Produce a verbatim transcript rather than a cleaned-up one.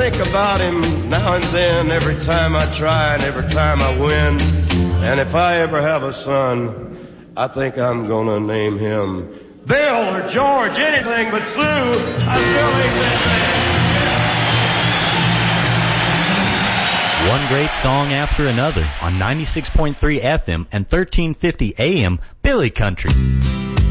think about him now and then, every time I try and every time I win. And if I ever have a son, I think I'm gonna name him Bill or George, anything but Sue. I still ain't that One great song after another on ninety-six point three F M and thirteen fifty A M Billy Country.